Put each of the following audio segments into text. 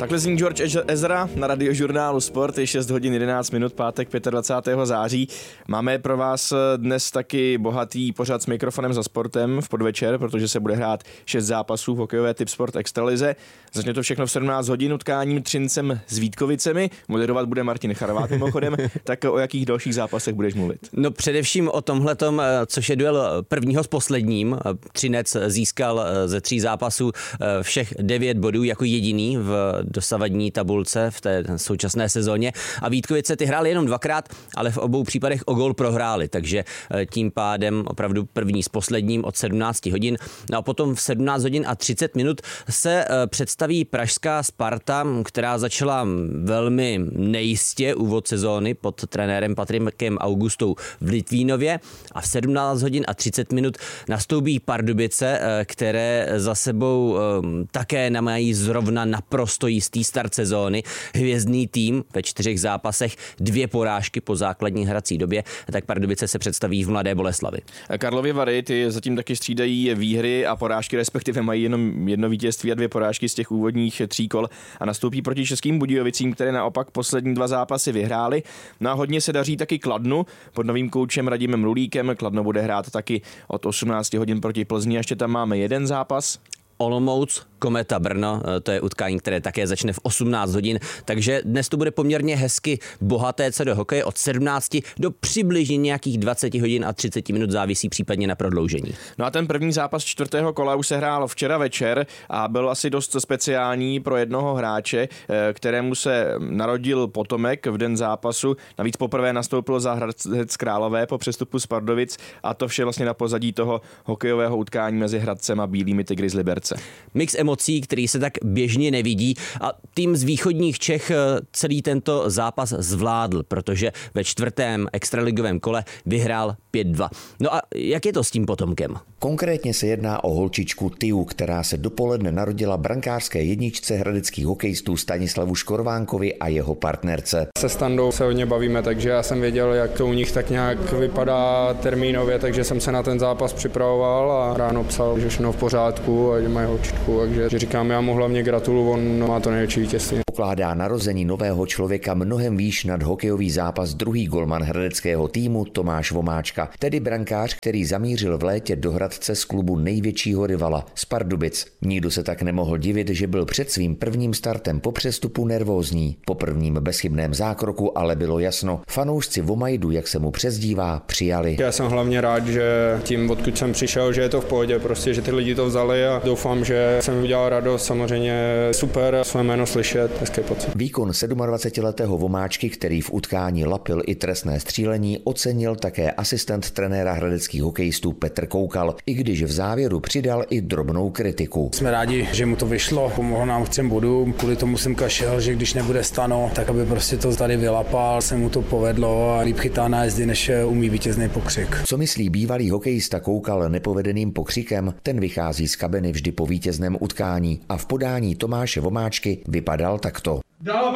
Takhle zní George Ezra na Radiožurnálu Sport, je 6 hodin 11 minut, pátek 25. září. Máme pro vás dnes taky bohatý pořad s mikrofonem za sportem v podvečer, protože se bude hrát 6 zápasů v hokejové Tipsport Extralize. Začne to všechno v 17 hodin utkáním Třincem s Vítkovicemi. Moderovat bude Martin Charvát mimochodem. Tak o jakých dalších zápasech budeš mluvit? No především o tomhletom, což je duel prvního s posledním. Třinec získal ze 3 zápasů všech 9 bodů jako jediný v dosavadní tabulce v té současné sezóně. A Vítkovice ty hráli jenom 2krát, ale v obou případech o gól prohráli, takže tím pádem opravdu první s posledním od 17 hodin. No a potom v 17 hodin a 30 minut se představí pražská Sparta, která začala velmi nejistě úvod sezóny pod trenérem Patrikem Augustou v Litvínově a v 17 hodin a 30 minut nastoupí Pardubice, které za sebou také nemají zrovna naprosto jistý start sezóny. Hvězdný tým ve 4 zápasech, 2 porážky po základní hrací době, tak Pardubice se představí v Mladé Boleslavi. Karlovy Vary, ty zatím taky střídají výhry a porážky, respektive mají jenom 1 vítězství a 2 porážky z těch úvodních 3 kol a nastoupí proti Českým Budějovicím, které naopak poslední 2 zápasy vyhrály. No a hodně se daří taky Kladnu pod novým koučem Radimem Lulíkem. Kladno bude hrát taky od 18 hodin proti Plzni a ještě tam máme 1 zápas. Olomouc, Kometa Brno, to je utkání, které také začne v 18 hodin, takže dnes to bude poměrně hezky bohaté co do hokeje od 17 do přibližně nějakých 20 hodin a 30 minut, závisí případně na prodloužení. No a ten první zápas 4. kola už se hrál včera večer a byl asi dost speciální pro jednoho hráče, kterému se narodil potomek v den zápasu. Navíc poprvé nastoupil za Hradec Králové po přestupu z Pardubic a to vše vlastně na pozadí toho hokejového utkání mezi Hradcem a Bílými tygry z Liberce. Mix emocí, který se tak běžně nevidí a tým z východních Čech celý tento zápas zvládl, protože ve 4. extraligovém kole vyhrál 5-2. No a jak je to s tím potomkem? Konkrétně se jedná o holčičku Tiu, která se dopoledne narodila brankářské jedničce hradeckých hokejistů Stanislavu Škorvánkovi a jeho partnerce. Se Standou se hodně bavíme, takže já jsem věděl, jak to u nich tak nějak vypadá termínově, takže jsem se na ten zápas připravoval a ráno psal, že všechno v pořádku a že mají holčičku, takže říkám, já mu hlavně gratuluju, on má to největší vítězství. Pokládá narození nového člověka mnohem výš nad hokejový zápas druhý golman hradeckého týmu Tomáš Vomáčka, tedy brankář, který zamířil v létě do Hradce z klubu největšího rivala z Pardubic. Nikdo se tak nemohl divit, že byl před svým prvním startem po přestupu nervózní. Po prvním bezchybném zákroku ale bylo jasno, fanoušci Vomajdu, jak se mu přezdívá, přijali. Já jsem hlavně rád, že tím, odkud jsem přišel, že je to v pohodě, prostě, že ty lidi to vzali a doufám, že jsem udělal radost, samozřejmě super své jméno slyšet, hezký pocit. Výkon 27letého Vomáčky, který v utkání lapil i trestné střílení, ocenil také asistent trenéra hradeckých hokejistů Petr Koukal, i když v závěru přidal i drobnou kritiku. Jsme rádi, že mu to vyšlo, pomohl nám k 3 bodům, kvůli tomu jsem kašel, že když nebude Stano, tak aby prostě to tady vylapal, se mu to povedlo a líp chytá nájezdy, než umí vítězný pokřik. Co myslí bývalý hokejista Koukal nepovedeným pokřikem, ten vychází z kabiny vždy po vítězném utkání a v podání Tomáše Vomáčky vypadal takto. Dál,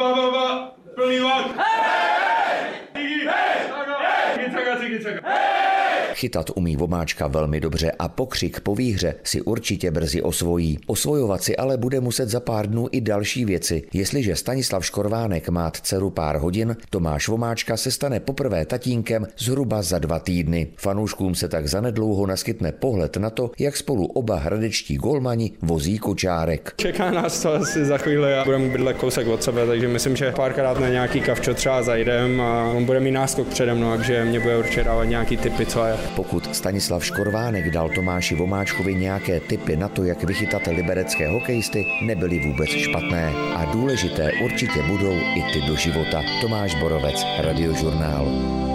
plný vlak! Chytat umí Vomáčka velmi dobře a pokřik po výhře si určitě brzy osvojí. Osvojovat si ale bude muset za pár dnů i další věci. Jestliže Stanislav Škorvánek má dceru pár hodin, Tomáš Vomáčka se stane poprvé tatínkem zhruba za 2 týdny. Fanouškům se tak zanedlouho naskytne pohled na to, jak spolu oba hradečtí golmani vozí kočárek. Čeká nás to asi za chvíli a budeme bydlet kousek od sebe, takže myslím, že párkrát na nějaký kavčo třeba zajdem a on bude mít náskok přede mnou, takže mě bude určitě dávat nějaký tipy, co a jak. Pokud Stanislav Škorvánek dal Tomáši Vomáčkovi nějaké tipy na to, jak vychytat liberecké hokejisty, nebyly vůbec špatné. A důležité určitě budou i ty do života. Tomáš Borovec, Radiožurnál.